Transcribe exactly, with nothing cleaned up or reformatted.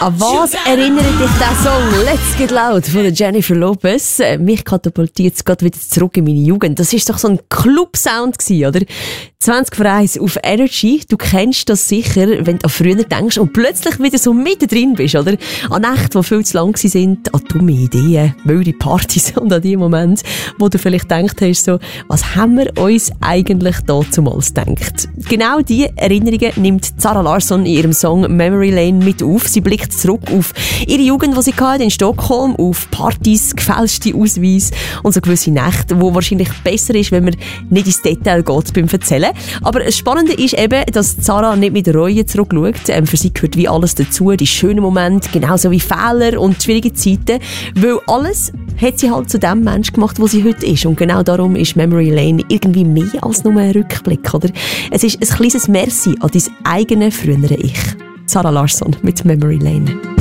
An was erinnert dich der Song «Let's Get Loud» von der Jennifer Lopez? Äh, mich katapultiert es gerade wieder zurück in meine Jugend. Das war doch so ein Club-Sound gewesen, oder? zwanzig vor eins auf Energy. Du kennst das sicher, wenn du an früher denkst und plötzlich wieder so mittendrin bist, oder? An Nächte, die viel zu lang sind, an dumme Ideen, wilde Partys und an die Momente, wo du vielleicht gedacht hast, so, was haben wir uns eigentlich dazumals gedacht? Genau diese Erinnerungen nimmt Zara Larsson in ihrem Song «Memory Lane» mit auf. Sie blickt zurück auf ihre Jugend, die sie hatte in Stockholm, auf Partys, gefälschte Ausweise und so gewisse Nächte, wo wahrscheinlich besser ist, wenn man nicht ins Detail geht beim Erzählen. Aber das Spannende ist eben, dass Zara nicht mit Reue zurückschaut. Ähm, für sie gehört wie alles dazu, die schönen Momente, genauso wie Fehler und schwierige Zeiten, weil alles hat sie halt zu dem Menschen gemacht, wo sie heute ist. Und genau darum ist Memory Lane irgendwie mehr als nur ein Rückblick, oder? Es ist ein kleines Merci an dein eigene frühere Ich. Zara Larsson mit Memory Lane.